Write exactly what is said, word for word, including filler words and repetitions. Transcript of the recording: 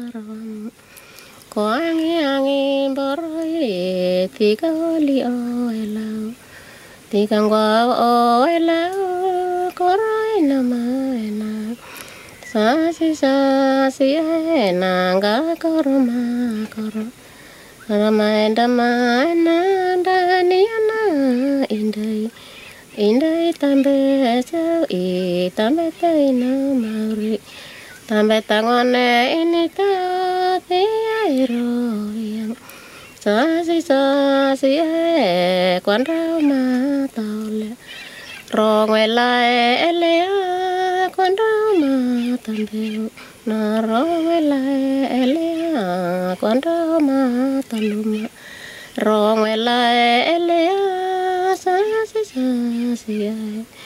rom có nghe nghe bờ rồi thì có li oi lao thì càng qua oi lao có rồi nằm na sa si sa si na ga có roma có roma đama na đa ni na indai indai tambe sao i tambe tay na mauri tambe tangon ini ta te ai rồi sa si sa si quan rau ma tao le ro ngoài lại ele quan rau ma tambe na ro ngoài lại ele quan rau ma taluma ro ngoài lại ele sa si sa si